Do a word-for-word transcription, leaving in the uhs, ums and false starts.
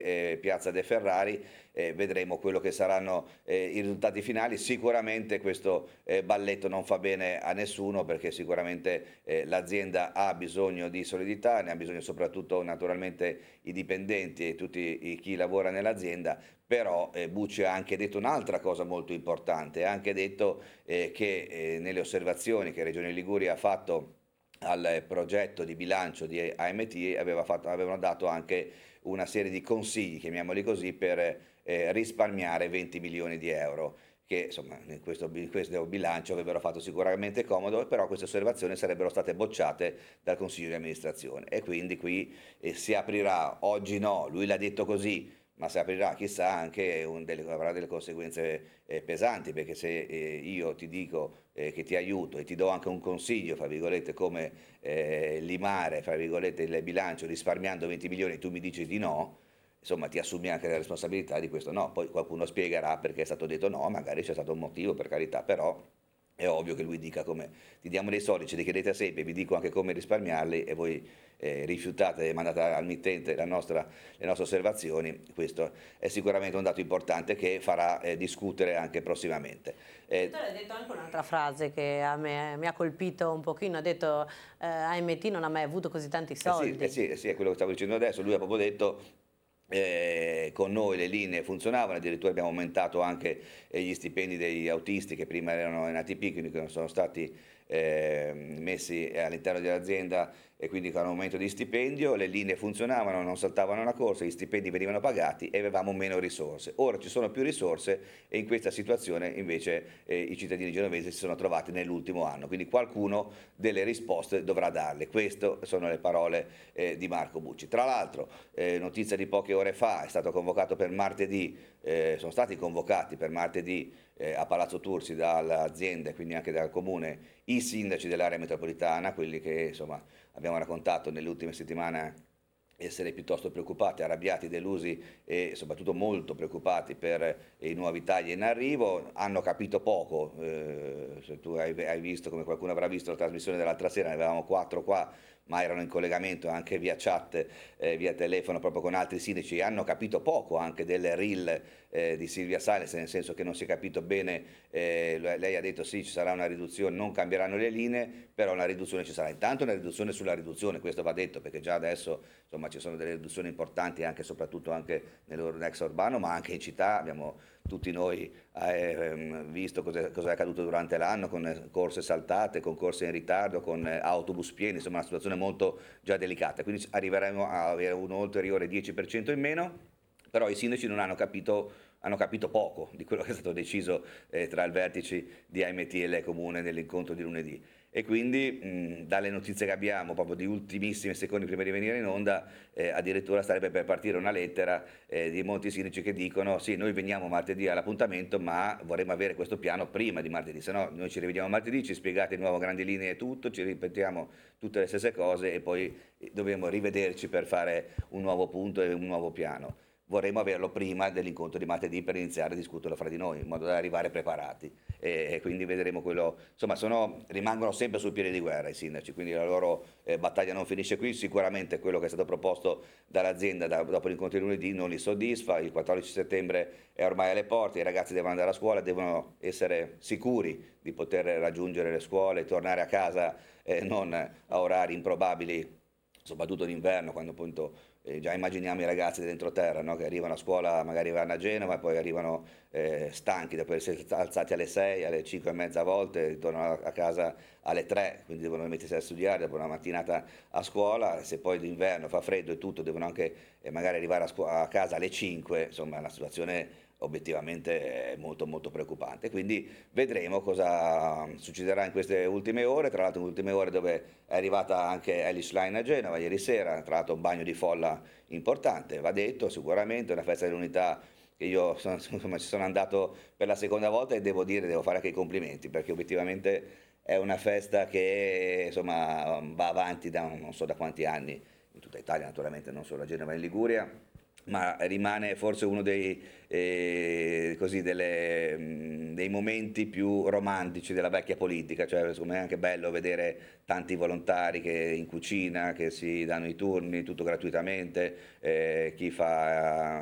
eh, Piazza De Ferrari, eh, vedremo quello che saranno eh, i risultati finali. Sicuramente questo eh, balletto non fa bene a nessuno, perché sicuramente eh, l'azienda ha bisogno di solidità, ne ha bisogno soprattutto naturalmente i dipendenti e tutti i, chi lavora nell'azienda. Però eh, Bucci ha anche detto un'altra cosa molto importante, ha anche detto eh, che eh, nelle osservazioni che Regione Liguria ha fatto al progetto di bilancio di A M T aveva fatto, avevano dato anche una serie di consigli, chiamiamoli così, per eh, risparmiare venti milioni di euro, che insomma in questo, in questo bilancio avrebbero fatto sicuramente comodo, però queste osservazioni sarebbero state bocciate dal Consiglio di amministrazione, e quindi qui eh, si aprirà, oggi no, lui l'ha detto così, ma si aprirà chissà anche un delle, avrà delle conseguenze eh, pesanti, perché se eh, io ti dico eh, che ti aiuto e ti do anche un consiglio, fra virgolette, come eh, limare, fra virgolette, il bilancio risparmiando venti milioni, tu mi dici di no, insomma ti assumi anche la responsabilità di questo no. Poi qualcuno spiegherà perché è stato detto no, magari c'è stato un motivo, per carità, però è ovvio che lui dica come ti diamo dei soldi, ce li chiedete a sempre, vi dico anche come risparmiarli, e voi eh, rifiutate e mandate al mittente la nostra, le nostre osservazioni. Questo è sicuramente un dato importante che farà eh, discutere anche prossimamente. Il Eh, direttore ha detto anche un'altra frase che a me mi ha colpito un pochino, ha detto eh, A M T non ha mai avuto così tanti Eh sì, eh soldi. sì, eh sì, è quello che stavo dicendo adesso. Lui ha proprio detto, eh, con noi le linee funzionavano, addirittura abbiamo aumentato anche eh, gli stipendi degli autisti che prima erano in A T P, quindi che non sono stati eh, messi all'interno dell'azienda, e quindi con un aumento di stipendio le linee funzionavano, non saltavano la corsa, gli stipendi venivano pagati e avevamo meno risorse. Ora ci sono più risorse, e in questa situazione invece eh, i cittadini genovesi si sono trovati nell'ultimo anno, quindi qualcuno delle risposte dovrà darle. Queste sono le parole eh, di Marco Bucci. Tra l'altro, eh, notizia di poche ore fa, è stato convocato per martedì, eh, sono stati convocati per martedì eh, a Palazzo Tursi dall'azienda e quindi anche dal comune i sindaci dell'area metropolitana, quelli che insomma abbiamo raccontato nelle ultime settimane essere piuttosto preoccupati, arrabbiati, delusi e soprattutto molto preoccupati per i nuovi tagli in arrivo. Hanno capito poco, eh, se tu hai, hai visto, come qualcuno avrà visto la trasmissione dell'altra sera, ne avevamo quattro qua, ma erano in collegamento anche via chat, eh, via telefono, proprio con altri sindaci, e hanno capito poco anche del reel eh, di Silvia Sales, nel senso che non si è capito bene, eh, lei ha detto sì, ci sarà una riduzione, non cambieranno le linee, però una riduzione ci sarà. Intanto una riduzione sulla riduzione, questo va detto, perché già adesso insomma ci sono delle riduzioni importanti anche soprattutto anche nell'ex urbano, ma anche in città. Abbiamo tutti noi eh, visto cosa è accaduto durante l'anno, con corse saltate, con corse in ritardo, con autobus pieni, insomma una situazione molto già delicata, quindi arriveremo a avere un ulteriore dieci per cento in meno, però i sindaci non hanno capito, hanno capito poco di quello che è stato deciso eh, tra il vertice di A M T e l'E Comune nell'incontro di lunedì. E quindi mh, dalle notizie che abbiamo, proprio di ultimissimi secondi prima di venire in onda, eh, addirittura starebbe per partire una lettera eh, di molti sindaci che dicono sì, noi veniamo martedì all'appuntamento, ma vorremmo avere questo piano prima di martedì, se no noi ci rivediamo martedì, ci spiegate di nuovo grandi linee e tutto, ci ripetiamo tutte le stesse cose e poi dobbiamo rivederci per fare un nuovo punto e un nuovo piano. Vorremmo averlo prima dell'incontro di martedì per iniziare a discuterlo fra di noi, in modo da arrivare preparati. E, e quindi vedremo quello. Insomma, sono, rimangono sempre sul piede di guerra i sindaci, quindi la loro eh, battaglia non finisce qui. Sicuramente quello che è stato proposto dall'azienda da, dopo l'incontro di lunedì non li soddisfa. Il quattordici settembre è ormai alle porte, i ragazzi devono andare a scuola, devono essere sicuri di poter raggiungere le scuole, tornare a casa eh, non a orari improbabili, soprattutto d'inverno, quando appunto eh, già immaginiamo i ragazzi dentro terra, no? Che arrivano a scuola, magari vanno a Genova e poi arrivano eh, stanchi dopo essere alzati alle sei, alle cinque e mezza a volte, tornano a casa alle tre, quindi devono mettersi a studiare dopo una mattinata a scuola. Se poi d'inverno fa freddo e tutto, devono anche eh, magari arrivare a, scu- a casa alle cinque, insomma è una situazione obiettivamente molto molto preoccupante. Quindi vedremo cosa succederà in queste ultime ore, tra l'altro in ultime ore dove è arrivata anche Elish Line a Genova ieri sera, tra l'altro un bagno di folla importante, va detto, sicuramente una festa dell'unità che io sono, insomma, ci sono andato per la seconda volta e devo dire, devo fare anche i complimenti, perché obiettivamente è una festa che insomma va avanti da non so da quanti anni, in tutta Italia naturalmente, non solo a Genova e in Liguria, ma rimane forse uno dei, eh, così, delle, mh, dei momenti più romantici della vecchia politica, cioè secondo me è anche bello vedere tanti volontari che in cucina, che si danno i turni tutto gratuitamente, eh, chi fa